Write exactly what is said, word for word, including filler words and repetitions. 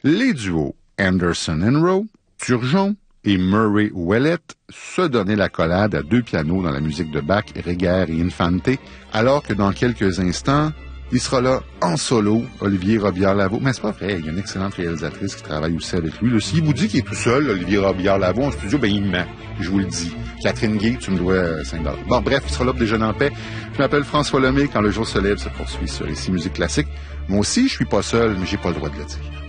Les duos Anderson and Rowe, Turgeon et Murray Ouellette se donnaient la collade à deux pianos dans la musique de Bach, Reger et Infante, alors que dans quelques instants, il sera là en solo, Olivier Robillard-Lavaux. Mais c'est pas vrai, il y a une excellente réalisatrice qui travaille aussi avec lui. Là, s'il vous dit qu'il est tout seul, Olivier Robillard-Lavaux, en studio, ben il ment, je vous le dis. Catherine Gay, tu me dois cinq dollars. Bon, bref, il sera là pour déjeuner en paix. Je m'appelle François Lemay, quand le jour se lève, se poursuit sur Ici Musique Classique. Moi aussi, je suis pas seul, mais j'ai pas le droit de le dire.